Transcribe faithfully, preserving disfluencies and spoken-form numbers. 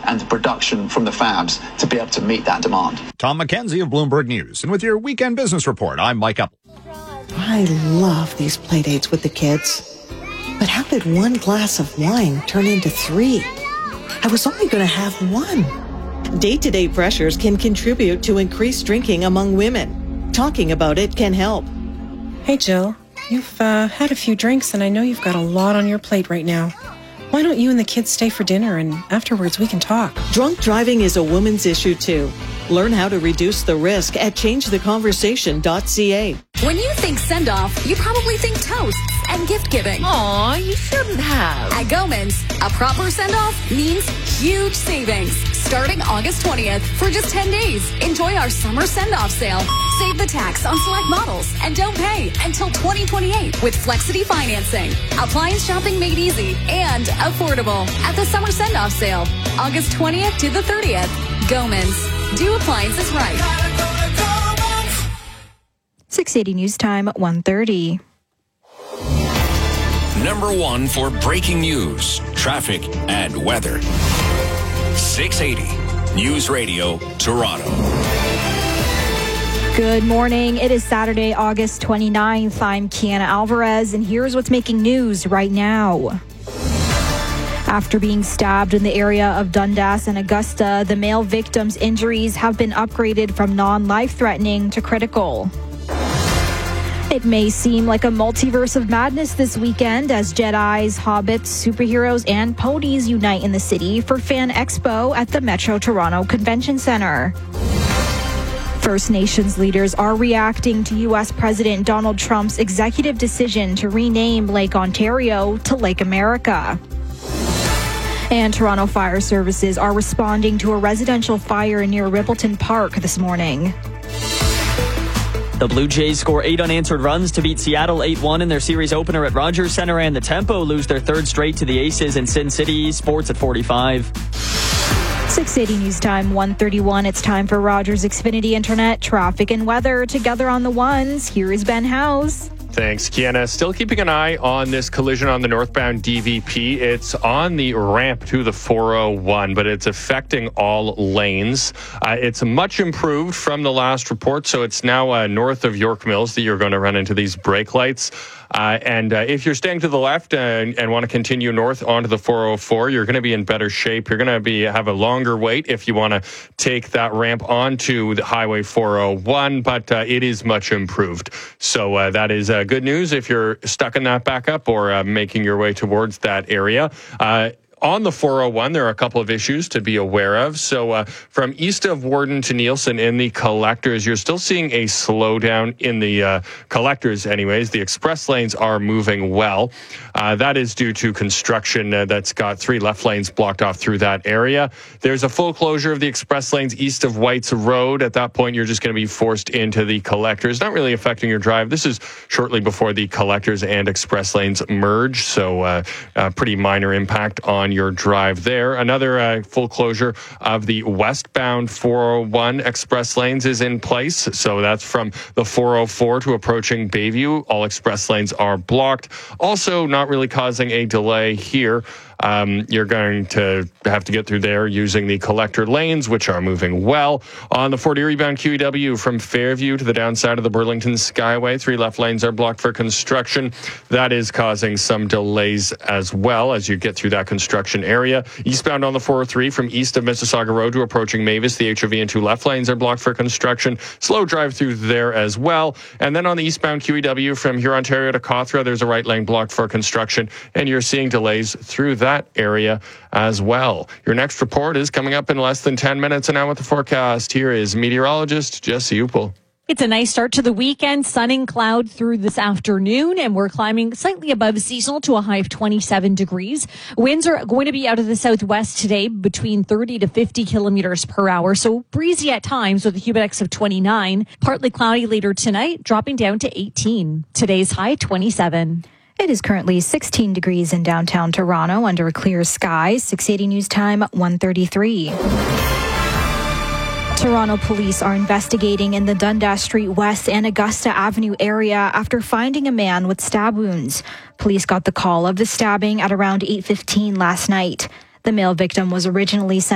and the production from the fabs to be able to meet that demand. Tom McKenzie of Bloomberg News. And with your Weekend Business Report, I'm Mike Up. I love these play dates with the kids. But how did one glass of wine turn into three? I was only going to have one. Day-to-day pressures can contribute to increased drinking among women. Talking about it can help. Hey, Jill. You've uh, had a few drinks, and I know you've got a lot on your plate right now. Why don't you and the kids stay for dinner, and afterwards we can talk? Drunk driving is a woman's issue, too. Learn how to reduce the risk at change the conversation dot c a. When you think send-off, you probably think toasts and gift-giving. Aw, you shouldn't have. At Goman's, a proper send-off means huge savings. Starting August twentieth, for just ten days, enjoy our summer send-off sale. Save the tax on select models and don't pay until twenty twenty-eight with Flexity financing. Appliance shopping made easy and affordable at the summer send-off sale, August twentieth to the thirtieth. Goman's. Do appliances right. six eighty News Time, one thirty. Number one for breaking news, traffic, and weather. six eighty News Radio, Toronto. Good morning. It is Saturday, August twenty-ninth. I'm Kiana Alvarez, and here's what's making news right now. After being stabbed in the area of Dundas and Augusta, the male victim's injuries have been upgraded from non-life-threatening to critical. It may seem like a multiverse of madness this weekend as Jedis, Hobbits, superheroes, and ponies unite in the city for Fan Expo at the Metro Toronto Convention Centre. First Nations leaders are reacting to U S President Donald Trump's executive decision to rename Lake Ontario to Lake America. And Toronto Fire Services are responding to a residential fire near Rippleton Park this morning. The Blue Jays score eight unanswered runs to beat Seattle eight one in their series opener at Rogers Centre, and the Tempo lose their third straight to the Aces in Sin City. Sports at forty-five. six eighty News Time, one thirty-one. It's time for Rogers Xfinity Internet, traffic and weather together on the ones. Here is Ben House. Thanks, Kiana. Still keeping an eye on this collision on the northbound D V P. It's on the ramp to the four oh one, but it's affecting all lanes. Uh, it's much improved from the last report, so it's now uh, north of York Mills that you're going to run into these brake lights. Uh, and uh, if you're staying to the left and, and want to continue north onto the four oh four, you're going to be in better shape. You're going to be have a longer wait if you want to take that ramp onto the Highway four oh one, but uh, it is much improved. So uh, that is uh, good news if you're stuck in that backup or uh, making your way towards that area. Uh, On the four oh one, there are a couple of issues to be aware of. So uh, from east of Warden to Nielsen in the collectors, you're still seeing a slowdown in the uh, collectors anyways. The express lanes are moving well. Uh, that is due to construction uh, that's got three left lanes blocked off through that area. There's a full closure of the express lanes east of White's Road. At that point, you're just going to be forced into the collectors. Not really affecting your drive. This is shortly before the collectors and express lanes merge, so uh, uh, pretty minor impact on your drive there. Another uh, full closure of the westbound four oh one express lanes is in place. So that's from the four oh four to approaching Bayview. All express lanes are blocked. Also not really causing a delay here. Um, you're going to have to get through there using the collector lanes, which are moving well. On the Fort Erie bound Q E W from Fairview to the downside of the Burlington Skyway, three left lanes are blocked for construction. That is causing some delays as well as you get through that construction area. Eastbound on the four oh three from east of Mississauga Road to approaching Mavis, the H O V and two left lanes are blocked for construction. Slow drive through there as well. And then on the eastbound Q E W from Hurontario to Cawthra, there's a right lane blocked for construction, and you're seeing delays through that that area as well. Your next report is coming up in less than ten minutes, and now with the forecast, here is meteorologist Jesse Upel. It's a nice start to the weekend, sun and cloud through this afternoon, and we're climbing slightly above seasonal to a high of twenty-seven degrees. Winds are going to be out of the southwest today between thirty to fifty kilometers per hour, so breezy at times with a humidex of twenty-nine. Partly cloudy later tonight, dropping down to eighteen. Today's high, twenty-seven. It is currently sixteen degrees in downtown Toronto under a clear sky. six eighty News Time, one thirty-three. Toronto police are investigating in the Dundas Street West and Augusta Avenue area after finding a man with stab wounds. Police got the call of the stabbing at around eight fifteen last night. The male victim was originally sent